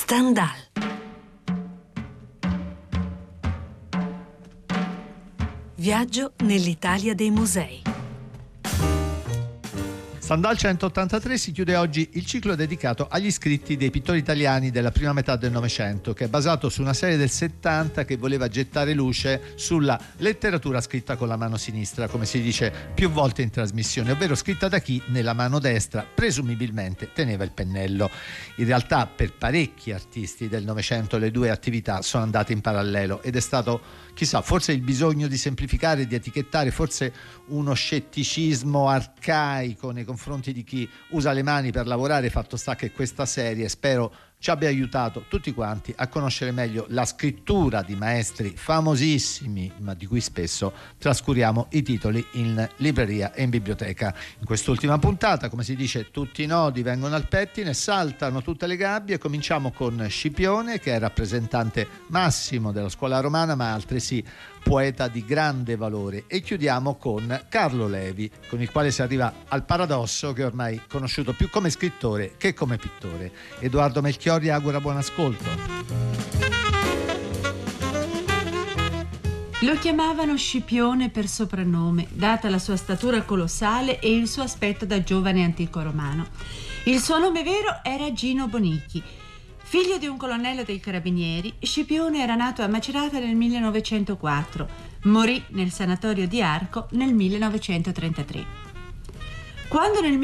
Stendhal. Viaggio nell'Italia dei musei. Stendhal 183 si chiude oggi il ciclo dedicato agli scritti dei pittori italiani della prima metà del Novecento, che è basato su una serie del 70 che voleva gettare luce sulla letteratura scritta con la mano sinistra, come si dice più volte in trasmissione, ovvero scritta da chi nella mano destra presumibilmente teneva il pennello. In realtà per parecchi artisti del Novecento le due attività sono andate in parallelo ed è stato, chissà, forse il bisogno di semplificare, di etichettare, forse uno scetticismo arcaico nei confronti di chi usa le mani per lavorare. Fatto sta che questa serie, spero, ci abbia aiutato tutti quanti a conoscere meglio la scrittura di maestri famosissimi, ma di cui spesso trascuriamo i titoli in libreria e in biblioteca. In quest'ultima puntata, come si dice, tutti i nodi vengono al pettine, saltano tutte le gabbie. Cominciamo con Scipione, che è rappresentante massimo della scuola romana, ma altresì poeta di grande valore, e chiudiamo con Carlo Levi, con il quale si arriva al paradosso che è ormai conosciuto più come scrittore che come pittore. Edoardo Melchiorri augura buon ascolto. Lo chiamavano Scipione per soprannome, data la sua statura colossale e il suo aspetto da giovane antico romano. Il suo nome vero era Gino Bonicchi. Figlio di un colonnello dei carabinieri, Scipione era nato a Macerata nel 1904, morì nel sanatorio di Arco nel 1933. Quando nel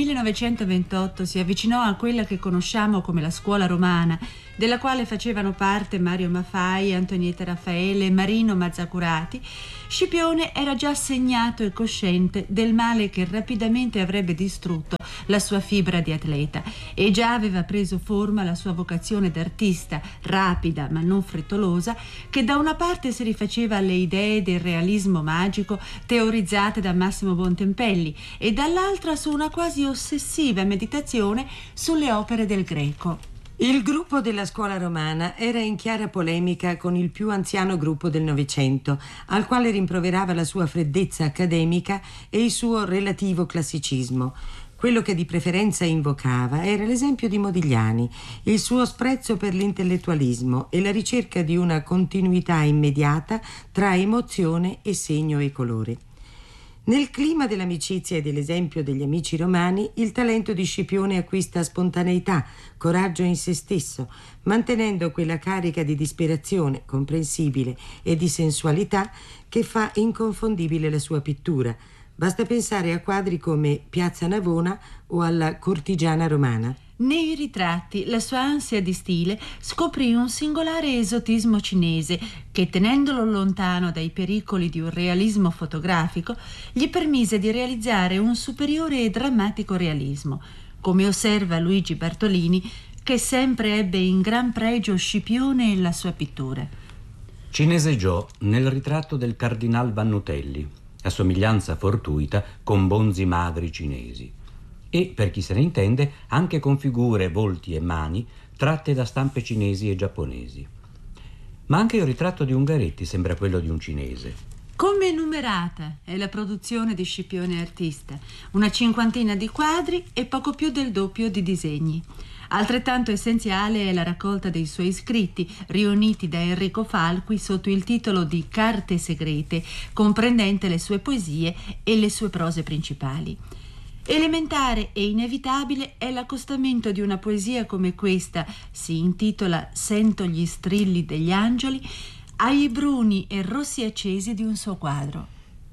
1928 si avvicinò a quella che conosciamo come la scuola romana, della quale facevano parte Mario Maffai, Antonietta Raffaele e Marino Mazzacurati, Scipione era già segnato e cosciente del male che rapidamente avrebbe distrutto la sua fibra di atleta, e già aveva preso forma la sua vocazione d'artista, rapida ma non frettolosa, che da una parte si rifaceva alle idee del realismo magico teorizzate da Massimo Bontempelli e dall'altra su una quasi ossessiva meditazione sulle opere del Greco. Il gruppo della scuola romana era in chiara polemica con il più anziano gruppo del Novecento, al quale rimproverava la sua freddezza accademica e il suo relativo classicismo. Quello che di preferenza invocava era l'esempio di Modigliani, il suo sprezzo per l'intellettualismo e la ricerca di una continuità immediata tra emozione e segno e colore. Nel clima dell'amicizia e dell'esempio degli amici romani, il talento di Scipione acquista spontaneità, coraggio in se stesso, mantenendo quella carica di disperazione comprensibile e di sensualità che fa inconfondibile la sua pittura. Basta pensare a quadri come Piazza Navona o alla Cortigiana romana. Nei ritratti la sua ansia di stile scoprì un singolare esotismo cinese che, tenendolo lontano dai pericoli di un realismo fotografico, gli permise di realizzare un superiore e drammatico realismo, come osserva Luigi Bartolini, che sempre ebbe in gran pregio Scipione e la sua pittura. Cineseggiò nel ritratto del cardinal Vannutelli, a somiglianza fortuita con bonzi madri cinesi, e, per chi se ne intende, anche con figure, volti e mani tratte da stampe cinesi e giapponesi. Ma anche il ritratto di Ungaretti sembra quello di un cinese. Come numerata è la produzione di Scipione artista, una cinquantina di quadri e poco più del doppio di disegni. Altrettanto essenziale è la raccolta dei suoi scritti, riuniti da Enrico Falqui sotto il titolo di Carte segrete, comprendente le sue poesie e le sue prose principali. Elementare e inevitabile è l'accostamento di una poesia come questa, si intitola Sento gli strilli degli angeli, ai bruni e rossi accesi di un suo quadro.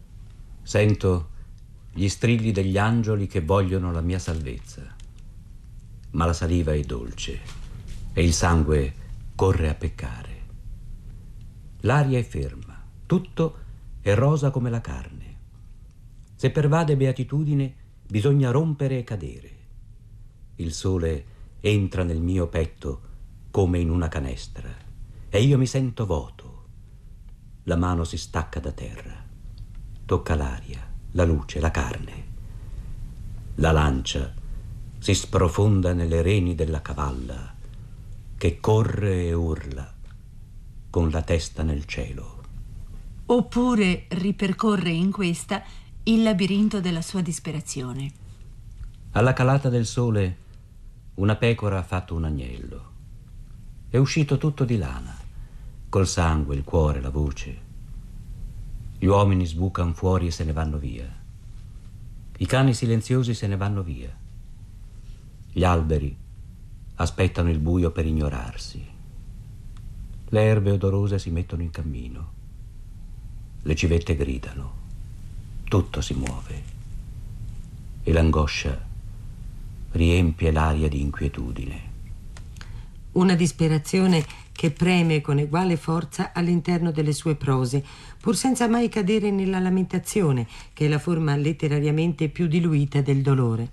Sento gli strilli degli angeli che vogliono la mia salvezza, ma la saliva è dolce e il sangue corre a peccare. L'aria è ferma, tutto è rosa come la carne. Se pervade beatitudine, bisogna rompere e cadere. Il sole entra nel mio petto come in una canestra e io mi sento vuoto. La mano si stacca da terra, tocca l'aria, la luce, la carne. La lancia si sprofonda nelle reni della cavalla che corre e urla con la testa nel cielo. Oppure ripercorre in questa il labirinto della sua disperazione. Alla calata del sole una pecora ha fatto un agnello. È uscito tutto di lana, col sangue, il cuore, la voce. Gli uomini sbucano fuori e se ne vanno via. I cani silenziosi se ne vanno via. Gli alberi aspettano il buio per ignorarsi. Le erbe odorose si mettono in cammino. Le civette gridano. Tutto si muove. E l'angoscia riempie l'aria di inquietudine. Una disperazione che preme con eguale forza all'interno delle sue prose, pur senza mai cadere nella lamentazione, che è la forma letterariamente più diluita del dolore.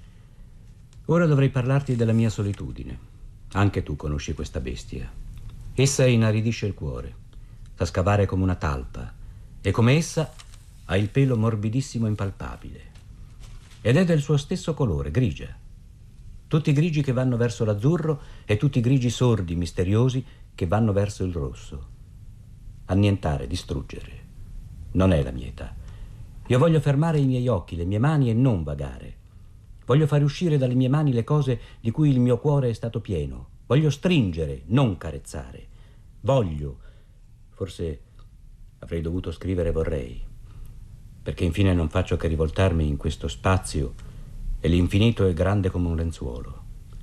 Ora dovrei parlarti della mia solitudine. Anche tu conosci questa bestia. Essa inaridisce il cuore, sa scavare come una talpa, e come essa ha il pelo morbidissimo e impalpabile. Ed è del suo stesso colore, grigia. Tutti i grigi che vanno verso l'azzurro e tutti i grigi sordi, misteriosi, che vanno verso il rosso. Annientare, distruggere. Non è la mia età. Io voglio fermare i miei occhi, le mie mani e non vagare. Voglio fare uscire dalle mie mani le cose di cui il mio cuore è stato pieno. Voglio stringere, non carezzare. Voglio. Forse avrei dovuto scrivere vorrei, perché infine non faccio che rivoltarmi in questo spazio e l'infinito è grande come un lenzuolo.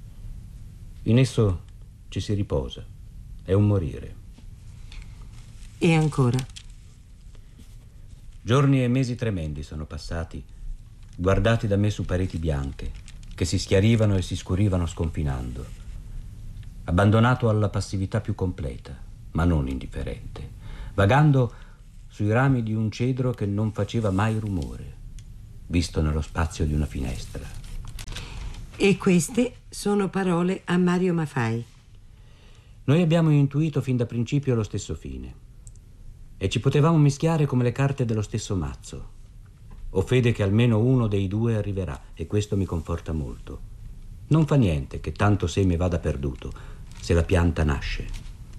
In esso ci si riposa, è un morire. E ancora. Giorni e mesi tremendi sono passati, guardati da me su pareti bianche, che si schiarivano e si scurivano sconfinando. Abbandonato alla passività più completa, ma non indifferente, vagando sui rami di un cedro che non faceva mai rumore, visto nello spazio di una finestra. E queste sono parole a Mario Maffei. Noi abbiamo intuito fin da principio lo stesso fine e ci potevamo mischiare come le carte dello stesso mazzo. Ho fede che almeno uno dei due arriverà e questo mi conforta molto. Non fa niente che tanto seme vada perduto se la pianta nasce.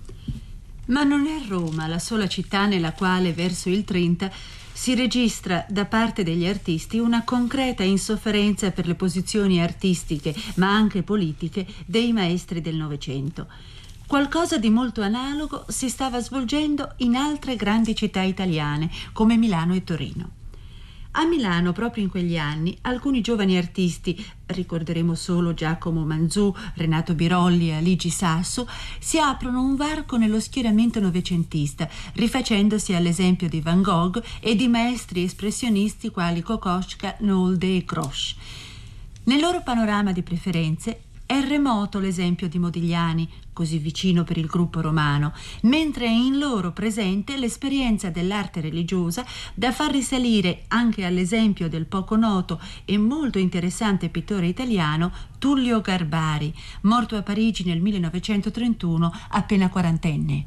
Ma non è Roma la sola città nella quale verso il 30 si registra da parte degli artisti una concreta insofferenza per le posizioni artistiche, ma anche politiche, dei maestri del Novecento. Qualcosa di molto analogo si stava svolgendo in altre grandi città italiane, come Milano e Torino. A Milano, proprio in quegli anni, alcuni giovani artisti, ricorderemo solo Giacomo Manzù, Renato Birolli e Aligi Sasso, si aprono un varco nello schieramento novecentista, rifacendosi all'esempio di Van Gogh e di maestri espressionisti quali Kokoschka, Nolde e Grosz. Nel loro panorama di preferenze è remoto l'esempio di Modigliani, così vicino per il gruppo romano, mentre è in loro presente l'esperienza dell'arte religiosa da far risalire anche all'esempio del poco noto e molto interessante pittore italiano Tullio Garbari, morto a Parigi nel 1931, appena quarantenne.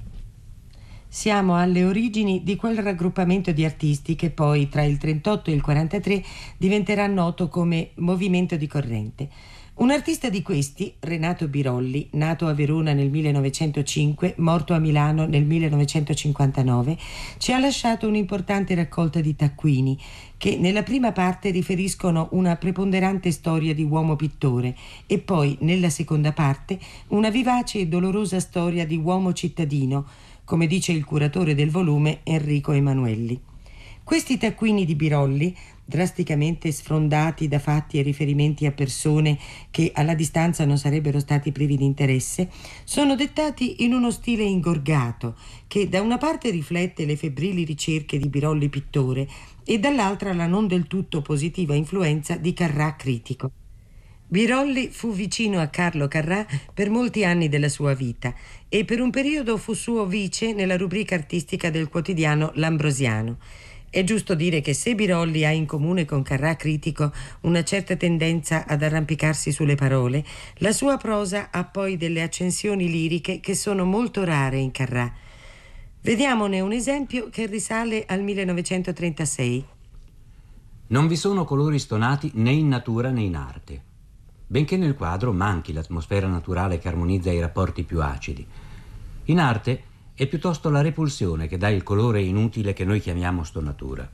Siamo alle origini di quel raggruppamento di artisti che poi, tra il 38 e il 43, diventerà noto come Movimento di Corrente. Un artista di questi, Renato Birolli, nato a Verona nel 1905, morto a Milano nel 1959, ci ha lasciato un'importante raccolta di taccuini che nella prima parte riferiscono una preponderante storia di uomo pittore e poi, nella seconda parte, una vivace e dolorosa storia di uomo cittadino, come dice il curatore del volume Enrico Emanuelli. Questi taccuini di Birolli, drasticamente sfrondati da fatti e riferimenti a persone che alla distanza non sarebbero stati privi di interesse, sono dettati in uno stile ingorgato che da una parte riflette le febbrili ricerche di Birolli pittore e dall'altra la non del tutto positiva influenza di Carrà critico. Birolli fu vicino a Carlo Carrà per molti anni della sua vita e per un periodo fu suo vice nella rubrica artistica del quotidiano L'Ambrosiano. È giusto dire che se Birolli ha in comune con Carrà critico una certa tendenza ad arrampicarsi sulle parole, la sua prosa ha poi delle accensioni liriche che sono molto rare in Carrà. Vediamone un esempio che risale al 1936. Non vi sono colori stonati né in natura né in arte, benché nel quadro manchi l'atmosfera naturale che armonizza i rapporti più acidi. In arte è piuttosto la repulsione che dà il colore inutile che noi chiamiamo stonatura.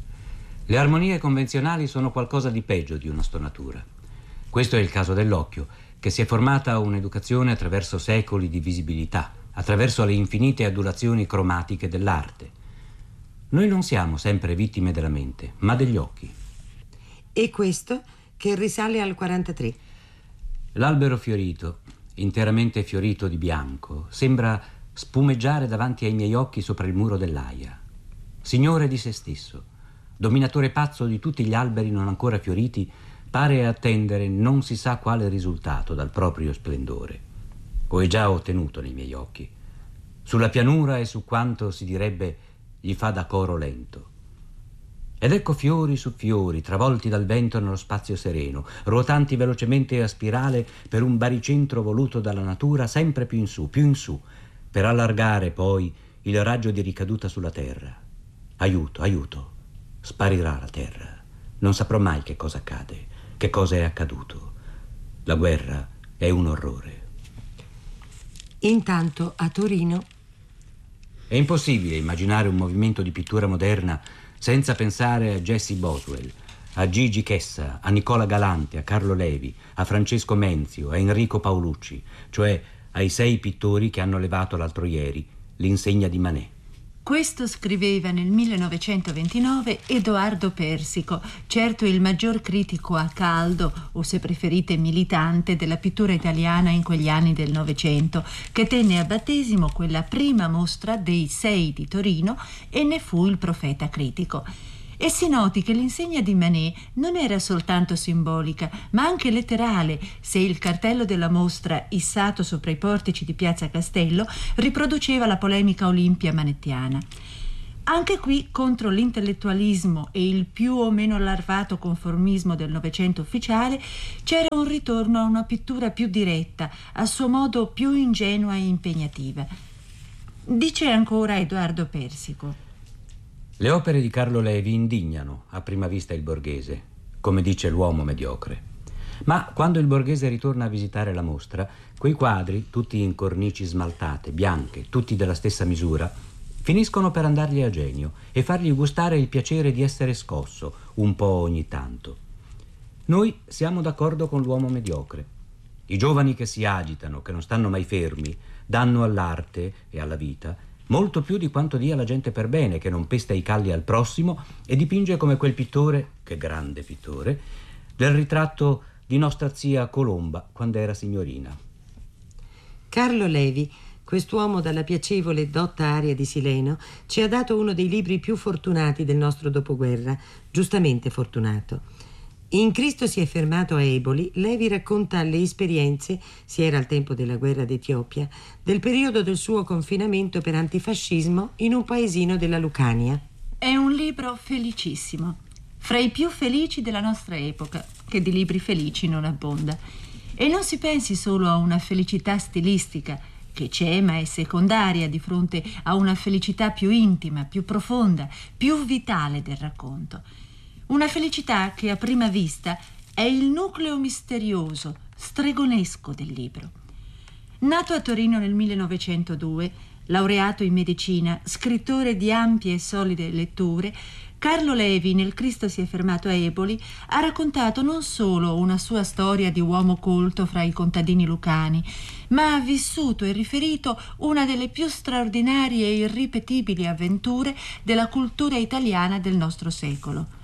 Le armonie convenzionali sono qualcosa di peggio di una stonatura. Questo è il caso dell'occhio, che che si è formata un'educazione attraverso secoli di visibilità, attraverso le infinite adulazioni cromatiche dell'arte. Noi non siamo sempre vittime della mente, ma degli occhi. E questo che risale al 43. L'albero fiorito, interamente fiorito di bianco, sembra spumeggiare davanti ai miei occhi sopra il muro dell'Aia. Signore di se stesso, dominatore pazzo di tutti gli alberi non ancora fioriti, pare attendere non si sa quale risultato dal proprio splendore. O è già ottenuto nei miei occhi, sulla pianura e su quanto si direbbe gli fa da coro lento. Ed ecco fiori su fiori, travolti dal vento nello spazio sereno, ruotanti velocemente a spirale per un baricentro voluto dalla natura sempre più in su, per allargare poi il raggio di ricaduta sulla terra. Aiuto, aiuto, sparirà la terra. Non saprò mai che cosa accade, che cosa è accaduto. La guerra è un orrore. Intanto a Torino È impossibile immaginare un movimento di pittura moderna senza pensare a Jessie Boswell, a Gigi Chessa, a Nicola Galante, a Carlo Levi, a Francesco Menzio, a Enrico Paolucci, cioè ai 6 pittori che hanno levato l'altro ieri l'insegna di Manet. Questo scriveva nel 1929 Edoardo Persico, certo il maggior critico a caldo, o se preferite militante, della pittura italiana in quegli anni del Novecento, che tenne a battesimo quella prima mostra dei 6 di Torino e ne fu il profeta critico. E si noti che l'insegna di Manet non era soltanto simbolica, ma anche letterale, se il cartello della mostra, issato sopra i portici di Piazza Castello, riproduceva la polemica olimpia manettiana. Anche qui, contro l'intellettualismo e il più o meno larvato conformismo del Novecento ufficiale, c'era un ritorno a una pittura più diretta, a suo modo più ingenua e impegnativa. Dice ancora Edoardo Persico: Le opere di Carlo Levi indignano a prima vista il borghese, come dice l'uomo mediocre. Ma quando il borghese ritorna a visitare la mostra, quei quadri, tutti in cornici smaltate, bianche, tutti della stessa misura, finiscono per andargli a genio e fargli gustare il piacere di essere scosso, un po' ogni tanto. Noi siamo d'accordo con l'uomo mediocre. I giovani che si agitano, che non stanno mai fermi, danno all'arte e alla vita molto più di quanto dia la gente per bene, che non pesta i calli al prossimo e dipinge come quel pittore, che grande pittore, del ritratto di nostra zia Colomba quando era signorina. Carlo Levi, quest'uomo dalla piacevole e dotta aria di sileno, ci ha dato uno dei libri più fortunati del nostro dopoguerra, giustamente fortunato. In Cristo si è fermato a Eboli, Levi racconta le esperienze, si era al tempo della guerra d'Etiopia, del periodo del suo confinamento per antifascismo in un paesino della Lucania. È un libro felicissimo, fra i più felici della nostra epoca, che di libri felici non abbonda. E non si pensi solo a una felicità stilistica, che c'è ma è secondaria di fronte a una felicità più intima, più profonda, più vitale del racconto. Una felicità che a prima vista è il nucleo misterioso, stregonesco del libro. Nato a Torino nel 1902, laureato in medicina, scrittore di ampie e solide letture, Carlo Levi nel Cristo si è fermato a Eboli ha raccontato non solo una sua storia di uomo colto fra i contadini lucani, ma ha vissuto e riferito una delle più straordinarie e irripetibili avventure della cultura italiana del nostro secolo.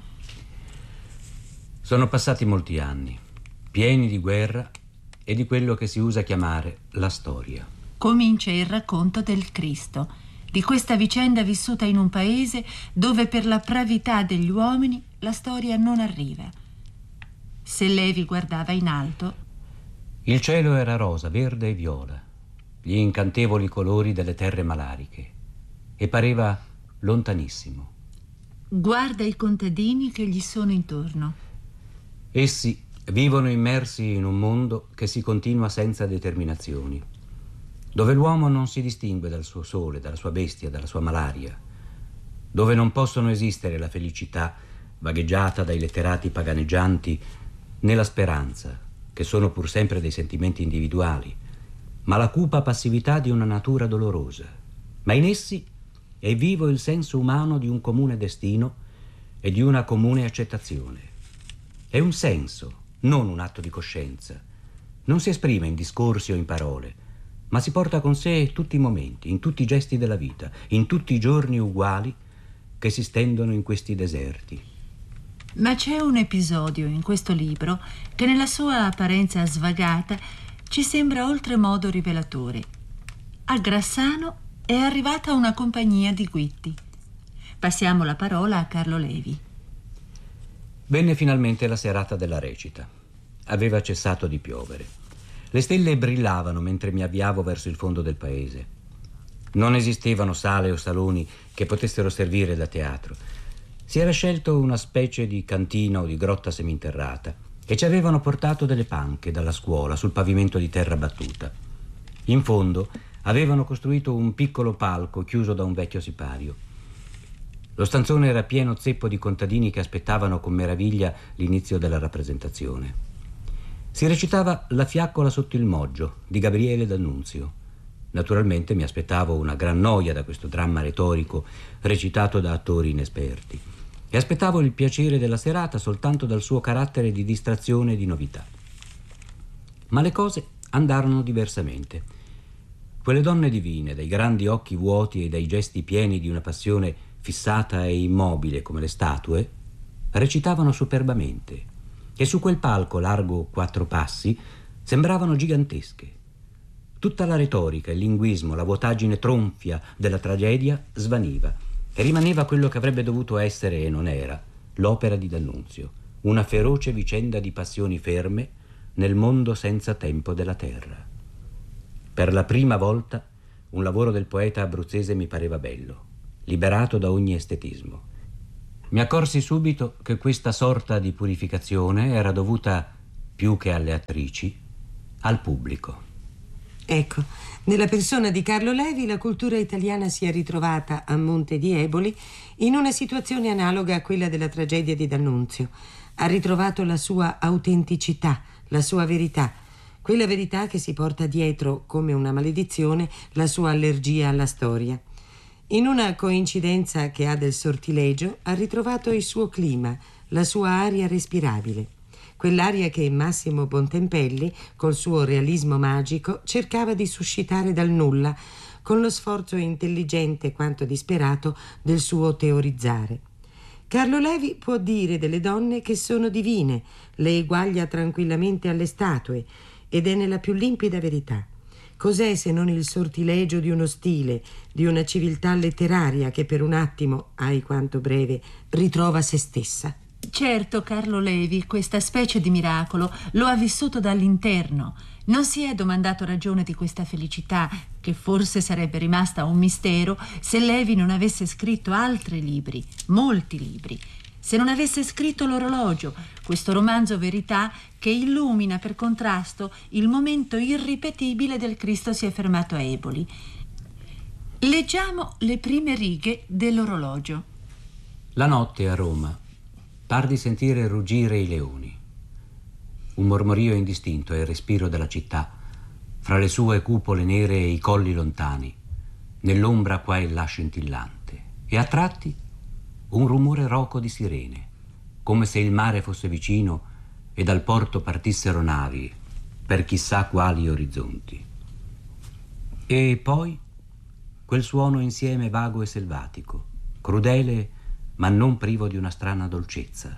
Sono passati molti anni, pieni di guerra e di quello che si usa chiamare la storia. Comincia il racconto del Cristo, di questa vicenda vissuta in un paese dove per la pravità degli uomini la storia non arriva. Se Levi guardava in alto, il cielo era rosa, verde e viola, gli incantevoli colori delle terre malariche, e pareva lontanissimo. Guarda i contadini che gli sono intorno. Essi vivono immersi in un mondo che si continua senza determinazioni, dove l'uomo non si distingue dal suo sole, dalla sua bestia, dalla sua malaria, dove non possono esistere la felicità vagheggiata dai letterati paganeggianti né la speranza, che sono pur sempre dei sentimenti individuali, ma la cupa passività di una natura dolorosa. Ma in essi è vivo il senso umano di un comune destino e di una comune accettazione. È un senso, non un atto di coscienza, Non si esprime in discorsi o in parole, ma si porta con sé tutti i momenti, in tutti i gesti della vita, in tutti i giorni uguali che si stendono in questi deserti. Ma c'è un episodio in questo libro che nella sua apparenza svagata ci sembra oltremodo rivelatore. A Grassano è arrivata una compagnia di guitti. Passiamo la parola a Carlo Levi. Venne finalmente la serata della recita. Aveva cessato di piovere. Le stelle brillavano mentre mi avviavo verso il fondo del paese. Non esistevano sale o saloni che potessero servire da teatro. Si era scelto una specie di cantina o di grotta seminterrata e ci avevano portato delle panche dalla scuola sul pavimento di terra battuta. In fondo avevano costruito un piccolo palco chiuso da un vecchio sipario. Lo stanzone era pieno zeppo di contadini che aspettavano con meraviglia l'inizio della rappresentazione. Si recitava La fiaccola sotto il moggio di Gabriele D'Annunzio. Naturalmente mi aspettavo una gran noia da questo dramma retorico recitato da attori inesperti e aspettavo il piacere della serata soltanto dal suo carattere di distrazione e di novità. Ma le cose andarono diversamente. Quelle donne divine, dai grandi occhi vuoti e dai gesti pieni di una passione fissata e immobile come le statue, recitavano superbamente e su quel palco largo 4 passi sembravano gigantesche. Tutta la retorica, il linguismo, la vuotaggine tronfia della tragedia svaniva e rimaneva quello che avrebbe dovuto essere e non era, l'opera di D'Annunzio, una feroce vicenda di passioni ferme nel mondo senza tempo della terra. Per la prima volta un lavoro del poeta abruzzese mi pareva bello, liberato da ogni estetismo. Mi accorsi subito che questa sorta di purificazione era dovuta, più che alle attrici, al pubblico. Ecco, nella persona di Carlo Levi la cultura italiana si è ritrovata a Monte di Eboli in una situazione analoga a quella della tragedia di D'Annunzio. Ha ritrovato la sua autenticità, la sua verità, quella verità che si porta dietro come una maledizione la sua allergia alla storia. In una coincidenza che ha del sortilegio ha ritrovato il suo clima, la sua aria respirabile. Quell'aria che Massimo Bontempelli, col suo realismo magico, cercava di suscitare dal nulla, con lo sforzo intelligente quanto disperato del suo teorizzare. Carlo Levi può dire delle donne che sono divine, le eguaglia tranquillamente alle statue, ed è nella più limpida verità. Cos'è se non il sortilegio di uno stile, di una civiltà letteraria che per un attimo, ai quanto breve, ritrova se stessa? Certo, Carlo Levi, questa specie di miracolo lo ha vissuto dall'interno. Non si è domandato ragione di questa felicità, che forse sarebbe rimasta un mistero se Levi non avesse scritto altri libri, molti libri. Se non avesse scritto L'orologio, questo romanzo verità che illumina per contrasto il momento irripetibile del Cristo si è fermato a Eboli. Leggiamo le prime righe dell'orologio. La notte a Roma par di sentire ruggire i leoni. Un mormorio indistinto è il respiro della città, fra le sue cupole nere e i colli lontani, nell'ombra qua e là scintillante, e a tratti un rumore roco di sirene, come se il mare fosse vicino e dal porto partissero navi per chissà quali orizzonti. E poi quel suono insieme vago e selvatico, crudele ma non privo di una strana dolcezza,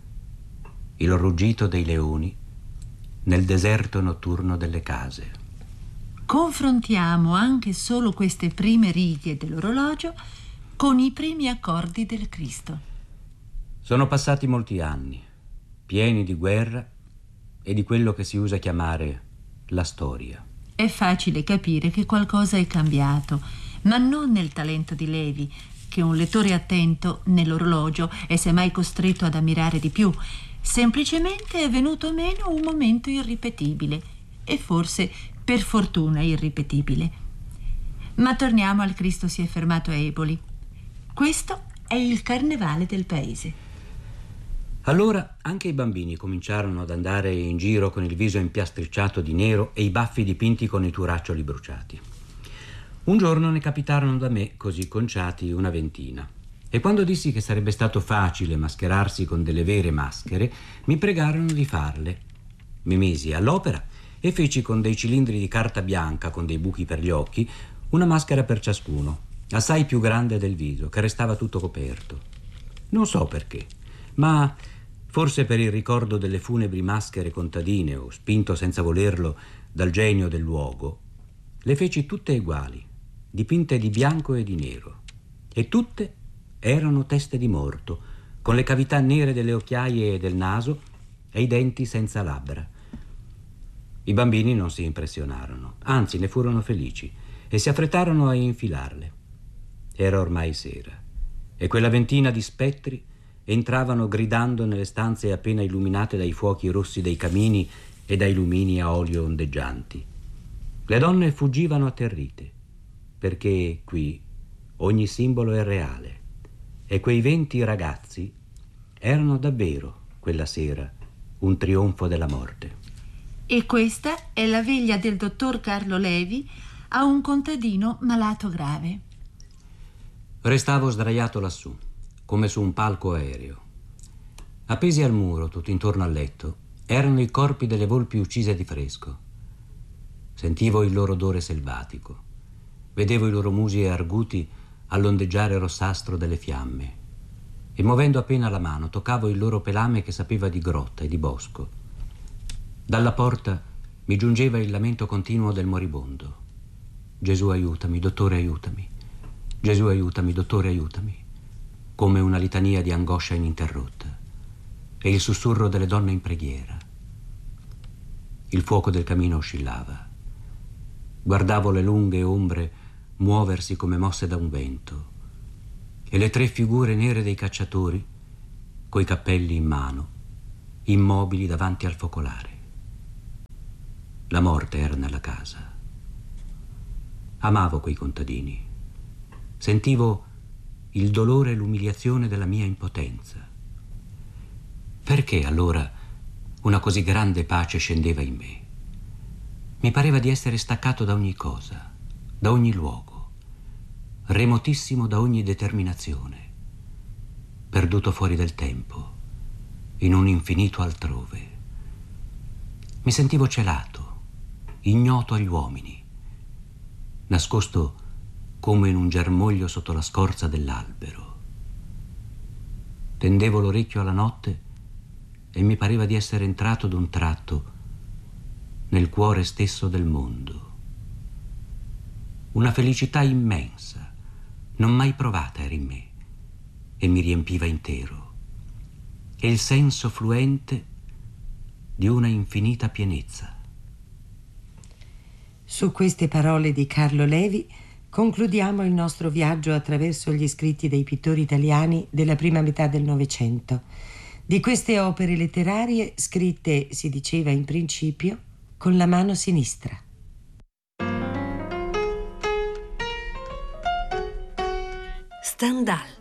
il ruggito dei leoni nel deserto notturno delle case. Confrontiamo anche solo queste prime righe dell'orologio con i primi accordi del Cristo. Sono passati molti anni, pieni di guerra e di quello che si usa chiamare la storia. È facile capire che qualcosa è cambiato, ma non nel talento di Levi, che un lettore attento nell'orologio è semmai costretto ad ammirare di più. Semplicemente è venuto meno un momento irripetibile, e forse per fortuna irripetibile. Ma torniamo al Cristo si è fermato a Eboli. Questo è il carnevale del paese. Allora anche i bambini cominciarono ad andare in giro con il viso impiastricciato di nero e i baffi dipinti con i turaccioli bruciati. Un giorno ne capitarono da me, così conciati, una ventina. E quando dissi che sarebbe stato facile mascherarsi con delle vere maschere, mi pregarono di farle. Mi misi all'opera e feci con dei cilindri di carta bianca con dei buchi per gli occhi una maschera per ciascuno, assai più grande del viso, che restava tutto coperto. Non so perché, ma forse per il ricordo delle funebri maschere contadine o spinto senza volerlo dal genio del luogo, le feci tutte uguali, dipinte di bianco e di nero, e tutte erano teste di morto, con le cavità nere delle occhiaie e del naso e i denti senza labbra. I bambini non si impressionarono, anzi ne furono felici e si affrettarono a infilarle. Era ormai sera e quella ventina di spettri entravano gridando nelle stanze appena illuminate dai fuochi rossi dei camini e dai lumini a olio ondeggianti. Le donne fuggivano atterrite, perché qui ogni simbolo è reale e quei 20 ragazzi erano davvero, quella sera, un trionfo della morte. E questa è la veglia del dottor Carlo Levi a un contadino malato grave. Restavo sdraiato lassù, come su un palco aereo. Appesi al muro, tutto intorno al letto, erano i corpi delle volpi uccise di fresco. Sentivo il loro odore selvatico. Vedevo i loro musi arguti all'ondeggiare rossastro delle fiamme. E muovendo appena la mano, toccavo il loro pelame che sapeva di grotta e di bosco. Dalla porta mi giungeva il lamento continuo del moribondo. Gesù aiutami, dottore aiutami. Gesù aiutami, dottore aiutami. Come una litania di angoscia ininterrotta. E il sussurro delle donne in preghiera. Il fuoco del camino oscillava. Guardavo le lunghe ombre muoversi come mosse da un vento e le 3 figure nere dei cacciatori, coi cappelli in mano, immobili davanti al focolare. La morte era nella casa. Amavo quei contadini. Sentivo il dolore e l'umiliazione della mia impotenza. Perché allora una così grande pace scendeva in me? Mi pareva di essere staccato da ogni cosa, da ogni luogo, remotissimo da ogni determinazione, perduto fuori del tempo, in un infinito altrove. Mi sentivo celato, ignoto agli uomini, nascosto come in un germoglio sotto la scorza dell'albero. Tendevo l'orecchio alla notte e mi pareva di essere entrato d'un tratto nel cuore stesso del mondo. Una felicità immensa, non mai provata, era in me e mi riempiva intero. E il senso fluente di una infinita pienezza. Su queste parole di Carlo Levi concludiamo il nostro viaggio attraverso gli scritti dei pittori italiani della prima metà del Novecento. Di queste opere letterarie scritte, si diceva in principio, con la mano sinistra. Stendhal.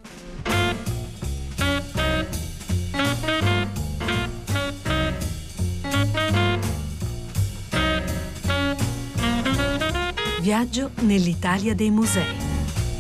Viaggio nell'Italia dei musei.